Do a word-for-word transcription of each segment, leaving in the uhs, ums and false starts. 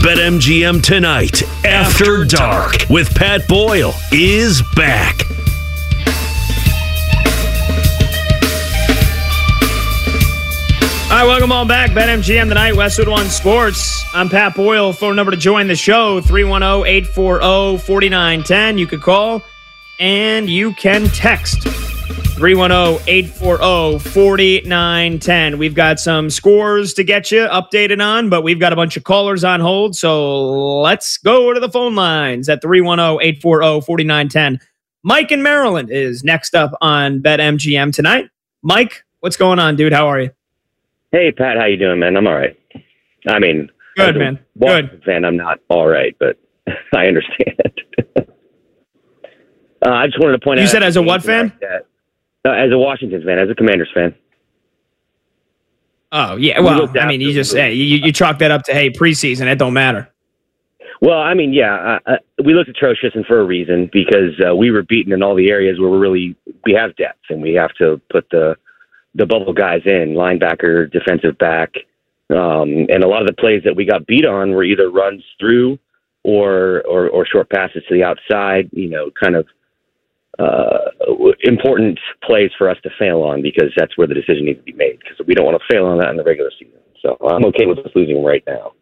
BetMGM Tonight After Dark with Pat Boyle is back. All right, welcome on back. BetMGM Tonight, Westwood One Sports. I'm Pat Boyle. Phone number to join the show, three one zero, eight four zero, four nine one zero. You could call and you can text three one zero, eight four zero, four nine one zero. We've got some scores to get you updated on, but we've got a bunch of callers on hold, so let's go to the phone lines at three one zero, eight four zero, four nine one zero. Mike in Maryland is next up on BetMGM Tonight. Mike, what's going on, dude? How are you? Hey, Pat, how you doing, man? I'm all right. I mean, good, man. Good. Fan, I'm not all right, but I understand. uh, I just wanted to point you out. You said as a what fan? That, uh, as a Washington fan, as a Commanders fan. Oh, yeah. Well, I mean, you just hey, you, you chalk that up to, hey, preseason. It don't matter. Well, I mean, yeah, uh, uh, we looked atrocious and for a reason because uh, we were beaten in all the areas where we're really, we have depth and we have to put the, the bubble guys in, linebacker, defensive back. Um, and a lot of the plays that we got beat on were either runs through or, or, or short passes to the outside, you know, kind of uh, important plays for us to fail on because that's where the decision needs to be made because we don't want to fail on that in the regular season. So I'm okay with us losing right now.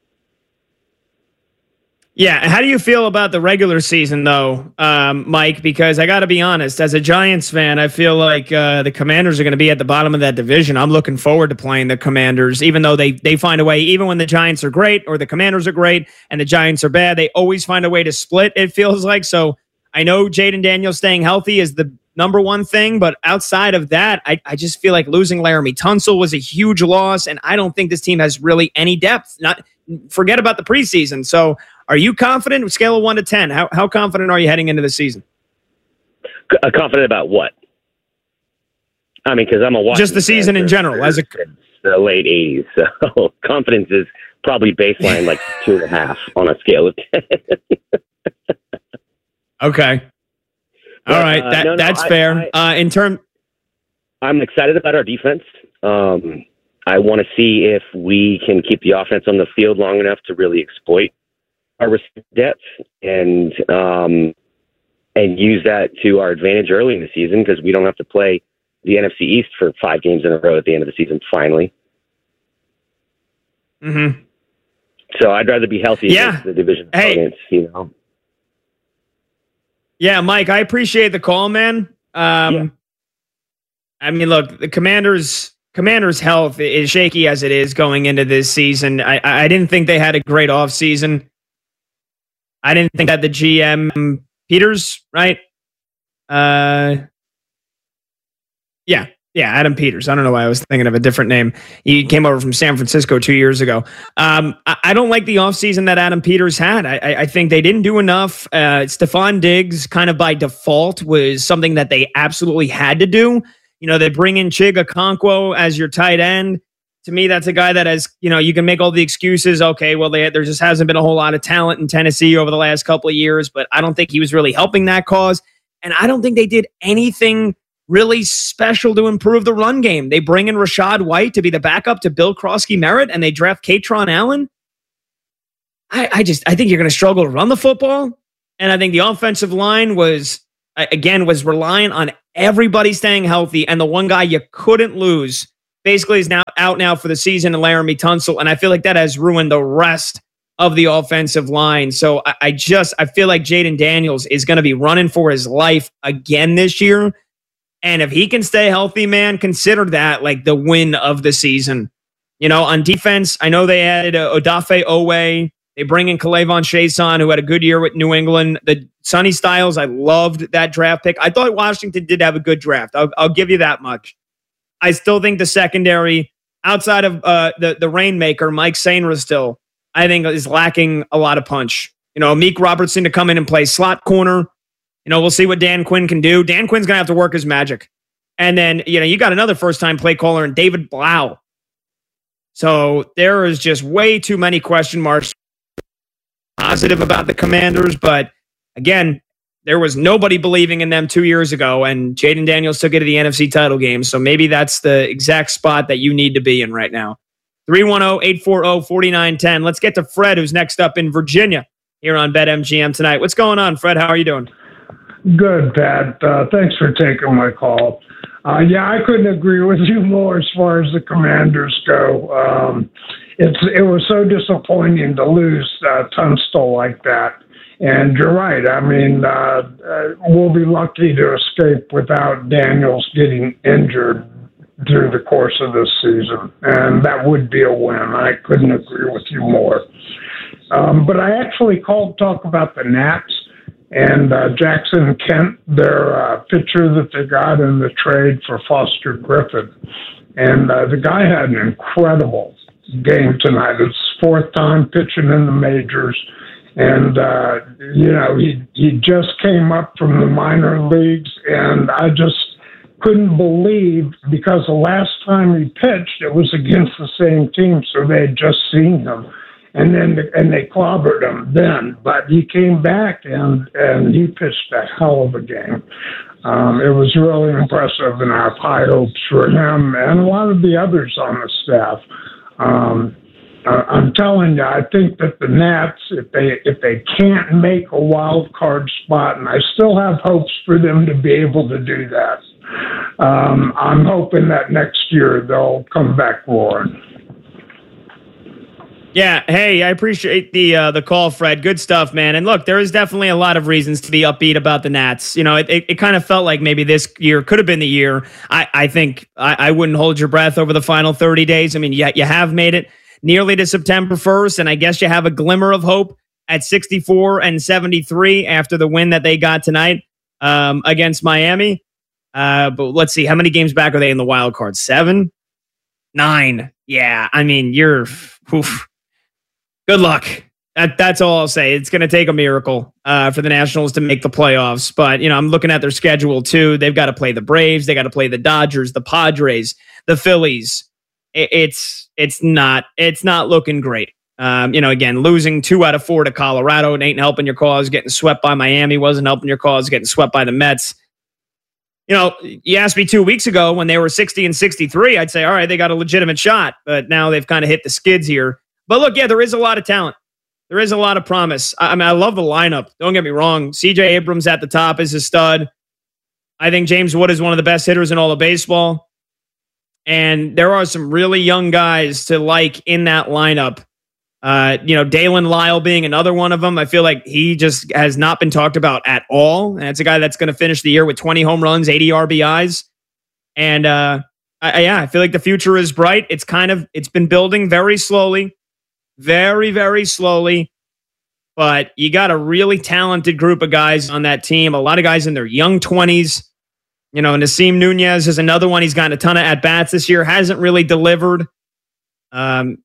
Yeah, how do you feel about the regular season, though, um, Mike? Because I got to be honest, as a Giants fan, I feel like uh, the Commanders are going to be at the bottom of that division. I'm looking forward to playing the Commanders, even though they they find a way, even when the Giants are great or the Commanders are great and the Giants are bad, they always find a way to split, it feels like. So I know Jaden Daniels staying healthy is the number one thing, but outside of that, I, I just feel like losing Laramie Tunsil was a huge loss, and I don't think this team has really any depth. Not forget about the preseason. So are you confident? Scale of one to ten. How how confident are you heading into the season? Uh, confident about what? I mean, because I'm a Washington just the season in general. As a the late eighties, so confidence is probably baseline like two and a half on a scale of ten. Okay. All right, uh, that no, no, that's I, fair. I, uh, in term, I'm excited about our defense. Um, I want to see if we can keep the offense on the field long enough to really exploit our depth and um, and use that to our advantage early in the season because we don't have to play the N F C East for five games in a row at the end of the season. Finally, mm-hmm. So I'd rather be healthy yeah. against the division hey. opponents. You know. Yeah, Mike, I appreciate the call, man. Um, yeah. I mean, look, the Commanders. Commanders' health is shaky as it is going into this season. I, I didn't think they had a great offseason. I didn't think that the G M Peters, right? Uh, yeah, yeah, Adam Peters. I don't know why I was thinking of a different name. He came over from San Francisco two years ago. Um, I, I don't like the offseason that Adam Peters had. I, I, I think they didn't do enough. Uh, Stephon Diggs, kind of by default, was something that they absolutely had to do. You know, they bring in Chig Okonkwo as your tight end. To me, that's a guy that has, you know, you can make all the excuses. Okay, well, they, there just hasn't been a whole lot of talent in Tennessee over the last couple of years, but I don't think he was really helping that cause. And I don't think they did anything really special to improve the run game. They bring in Rashad White to be the backup to Bill Krosky-Merritt, and they draft Katron Allen. I, I just, I think you're going to struggle to run the football. And I think the offensive line was, again, was relying on everybody staying healthy. And the one guy you couldn't lose basically is now out now for the season, and Laramie Tunsil. And I feel like that has ruined the rest of the offensive line. So I, I just, I feel like Jaden Daniels is going to be running for his life again this year. And if he can stay healthy, man, consider that like the win of the season. You know, on defense, I know they added uh, Odafe Owe. They bring in Kalavon Chason, who had a good year with New England. The Sonny Styles, I loved that draft pick. I thought Washington did have a good draft. I'll, I'll give you that much. I still think the secondary, outside of uh, the, the Rainmaker, Mike Sainristil, still, I think is lacking a lot of punch. You know, Meek Robertson to come in and play slot corner. You know, we'll see what Dan Quinn can do. Dan Quinn's going to have to work his magic. And then, you know, you got another first-time play caller in David Blau. So there is just way too many question marks. Positive about the Commanders, but again, there was nobody believing in them two years ago, and Jaden Daniels took it to the N F C title game. So maybe that's the exact spot that you need to be in right now. three one zero, eight four zero, four nine one zero. Let's get to Fred, who's next up in Virginia here on BetMGM tonight. What's going on, Fred? How are you doing? Good, Pat. Uh, thanks for taking my call. Uh, yeah, I couldn't agree with you more as far as the Commanders go. Um, it's it was so disappointing to lose uh, Tunstall like that. And you're right. I mean, uh, uh, we'll be lucky to escape without Daniels getting injured through the course of this season. And that would be a win. I couldn't agree with you more. Um, but I actually called to talk about the Nats. And uh, Jackson Kent, their uh, pitcher that they got in the trade for Foster Griffin. And uh, the guy had an incredible game tonight. It's his fourth time pitching in the majors. And, uh, you know, he, he just came up from the minor leagues. And I just couldn't believe, because the last time he pitched, it was against the same team. So they had just seen him. And then and they clobbered him then, but he came back and, and he pitched a hell of a game. Um, it was really impressive, and I have high hopes for him and a lot of the others on the staff. Um, uh, I'm telling you, I think that the Nats, if they if they can't make a wild card spot, and I still have hopes for them to be able to do that, um, I'm hoping that next year they'll come back roaring. Yeah, hey, I appreciate the uh, the call, Fred. Good stuff, man. And look, there is definitely a lot of reasons to be upbeat about the Nats. You know, it, it, it kind of felt like maybe this year could have been the year. I, I think I, I wouldn't hold your breath over the final thirty days. I mean, you, you have made it nearly to September first, and I guess you have a glimmer of hope at sixty-four and seventy-three after the win that they got tonight um, against Miami. Uh, but let's see, how many games back are they in the wild card? Seven? Nine. Yeah, I mean, you're... Oof. Good luck. That, that's all I'll say. It's going to take a miracle uh, for the Nationals to make the playoffs. But, you know, I'm looking at their schedule, too. They've got to play the Braves. They got to play the Dodgers, the Padres, the Phillies. It, it's it's not it's not looking great. Um, you know, again, losing two out of four to Colorado, it ain't helping your cause. Getting swept by Miami wasn't helping your cause. Getting swept by the Mets. You know, you asked me two weeks ago when they were sixty and sixty-three, I'd say, all right, they got a legitimate shot. But now they've kind of hit the skids here. But look, yeah, there is a lot of talent. There is a lot of promise. I, I mean, I love the lineup. Don't get me wrong. C J Abrams at the top is a stud. I think James Wood is one of the best hitters in all of baseball. And there are some really young guys to like in that lineup. Uh, you know, Dalen Lyle being another one of them. I feel like he just has not been talked about at all. And it's a guy that's going to finish the year with twenty home runs, eighty R B Is. And uh, I, yeah, I feel like the future is bright. It's kind of, it's been building very slowly. Very, very slowly, but you got a really talented group of guys on that team. A lot of guys in their young twenties. You know, Nasim Nunez is another one. He's gotten a ton of at-bats this year. Hasn't really delivered. Um,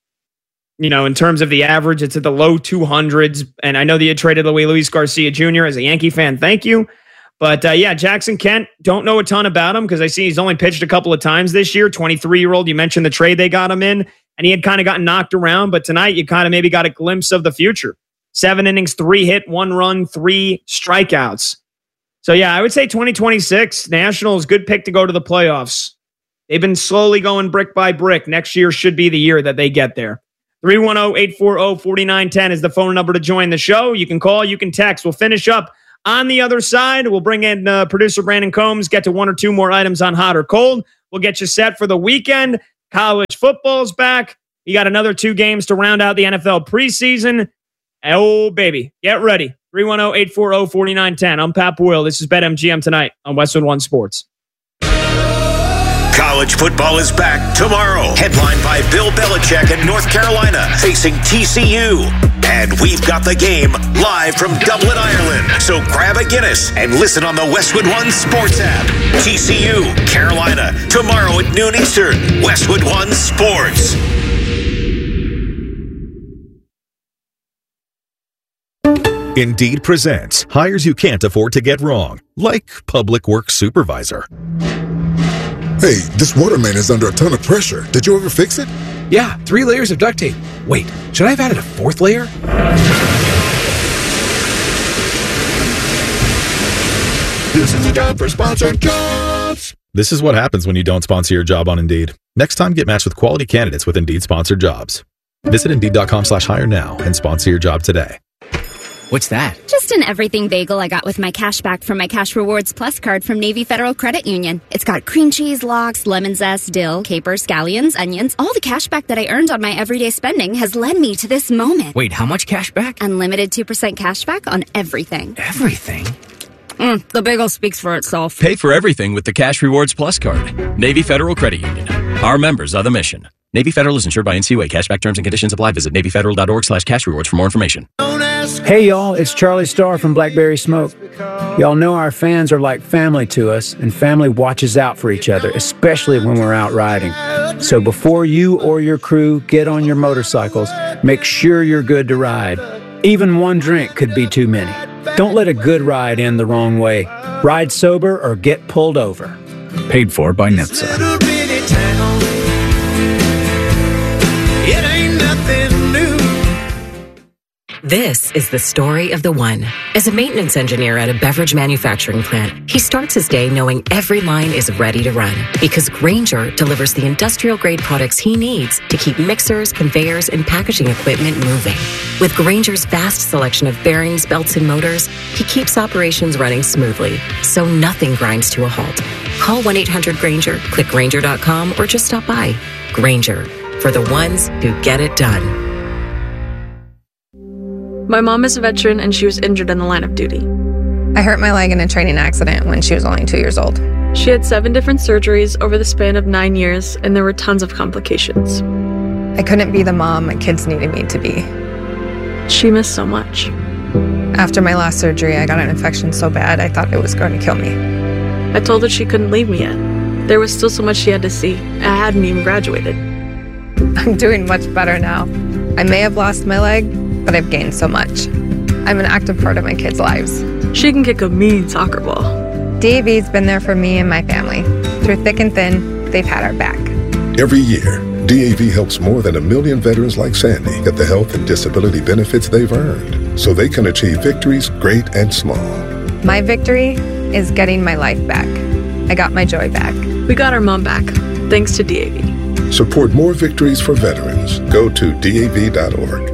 you know, in terms of the average, it's at the low two hundreds. And I know that you traded away Luis Garcia Junior As a Yankee fan, thank you. But uh, yeah, Jackson Kent, don't know a ton about him because I see he's only pitched a couple of times this year. twenty-three-year-old, you mentioned the trade they got him in. And he had kind of gotten knocked around, but tonight you kind of maybe got a glimpse of the future. Seven innings, three hit, one run, three strikeouts. So yeah, I would say twenty twenty-six, Nationals, good pick to go to the playoffs. They've been slowly going brick by brick. Next year should be the year that they get there. three one zero, eight four zero, four nine one zero is the phone number to join the show. You can call, you can text. We'll finish up on the other side. We'll bring in uh, producer Brandon Combs, get to one or two more items on hot or cold. We'll get you set for the weekend. College football's back. You got another two games to round out the N F L preseason. Oh, baby. Get ready. three one zero, eight four zero, four nine one zero. I'm Pat Boyle. This is BetMGM tonight on Westwood One Sports. College football is back tomorrow. Headlined by Bill Belichick at North Carolina facing T C U. And we've got the game live from Dublin, Ireland. So grab a Guinness and listen on the Westwood One Sports app. T C U, Carolina, tomorrow at noon Eastern. Westwood One Sports. Indeed presents hires you can't afford to get wrong, like public works supervisor. Hey, this water main is under a ton of pressure. Did you ever fix it? Yeah, three layers of duct tape. Wait, should I have added a fourth layer? This is a job for sponsored jobs. This is what happens when you don't sponsor your job on Indeed. Next time, get matched with quality candidates with Indeed-sponsored jobs. Visit Indeed.com slash hire now and sponsor your job today. What's that? Just an everything bagel I got with my cash back from my Cash Rewards Plus card from Navy Federal Credit Union. It's got cream cheese, lox, lemon zest, dill, capers, scallions, onions. All the cash back that I earned on my everyday spending has led me to this moment. Wait, how much cash back? Unlimited two percent cash back on everything. Everything? Mm, the bagel speaks for itself. Pay for everything with the Cash Rewards Plus card. Navy Federal Credit Union. Our members are the mission. Navy Federal is insured by N C U A. Cashback terms and conditions apply. Visit NavyFederal.org slash cash rewards for more information. Hey, y'all. It's Charlie Starr from Blackberry Smoke. Y'all know our fans are like family to us, and family watches out for each other, especially when we're out riding. So before you or your crew get on your motorcycles, make sure you're good to ride. Even one drink could be too many. Don't let a good ride end the wrong way. Ride sober or get pulled over. Paid for by N H T S A. It ain't nothing new. This is the story of the one. As a maintenance engineer at a beverage manufacturing plant, he starts his day knowing every line is ready to run because Grainger delivers the industrial-grade products he needs to keep mixers, conveyors, and packaging equipment moving. With Grainger's vast selection of bearings, belts, and motors, he keeps operations running smoothly, so nothing grinds to a halt. Call one eight hundred Grainger, click Grainger dot com, or just stop by. Grainger, for the ones who get it done. My mom is a veteran and she was injured in the line of duty. I hurt my leg in a training accident when she was only two years old. She had seven different surgeries over the span of nine years, and there were tons of complications. I couldn't be the mom my kids needed me to be. She missed so much. After my last surgery, I got an infection so bad I thought it was going to kill me. I told her she couldn't leave me yet. There was still so much she had to see. I hadn't even graduated. I'm doing much better now. I may have lost my leg, but I've gained so much. I'm an active part of my kids' lives. She can kick a mean soccer ball. D A V's been there for me and my family. Through thick and thin, they've had our back. Every year, D A V helps more than a million veterans like Sandy get the health and disability benefits they've earned so they can achieve victories great and small. My victory is getting my life back. I got my joy back. We got our mom back, thanks to D A V. Support more victories for veterans. Go to D A V dot org.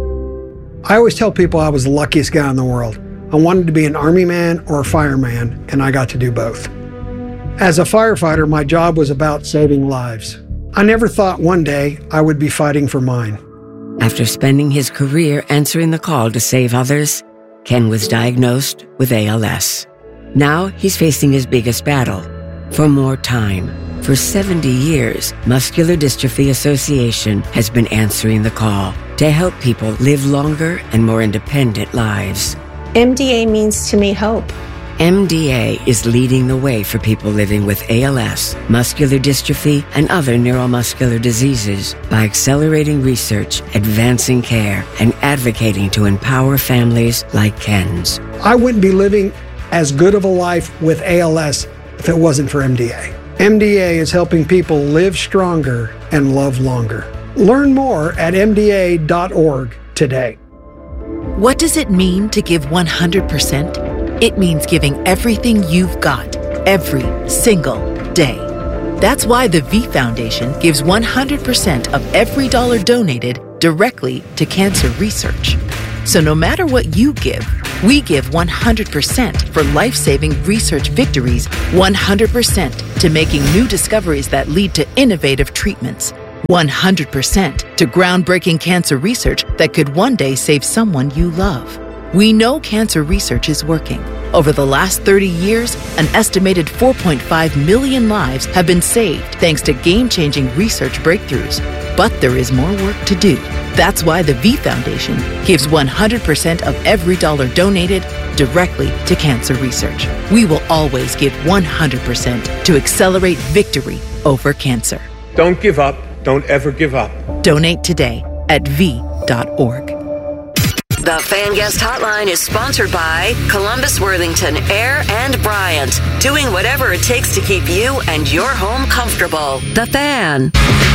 I always tell people I was the luckiest guy in the world. I wanted to be an army man or a fireman, and I got to do both. As a firefighter, my job was about saving lives. I never thought one day I would be fighting for mine. After spending his career answering the call to save others, Ken was diagnosed with A L S. Now he's facing his biggest battle, for more time. For seventy years, Muscular Dystrophy Association has been answering the call to help people live longer and more independent lives. M D A means to me hope. M D A is leading the way for people living with A L S, muscular dystrophy, and other neuromuscular diseases by accelerating research, advancing care, and advocating to empower families like Ken's. I wouldn't be living as good of a life with A L S if it wasn't for M D A. M D A is helping people live stronger and love longer. Learn more at M D A dot org today. What does it mean to give one hundred percent? It means giving everything you've got, every single day. That's why the V Foundation gives one hundred percent of every dollar donated directly to cancer research. So no matter what you give, we give one hundred percent for life-saving research victories, one hundred percent to making new discoveries that lead to innovative treatments, one hundred percent to groundbreaking cancer research that could one day save someone you love. We know cancer research is working. Over the last thirty years, an estimated four point five million lives have been saved thanks to game-changing research breakthroughs. But there is more work to do. That's why the V Foundation gives one hundred percent of every dollar donated directly to cancer research. We will always give one hundred percent to accelerate victory over cancer. Don't give up. Don't ever give up. Donate today at V dot org. The Fan Guest Hotline is sponsored by Columbus, Worthington, Air, and Bryant. Doing whatever it takes to keep you and your home comfortable. The Fan.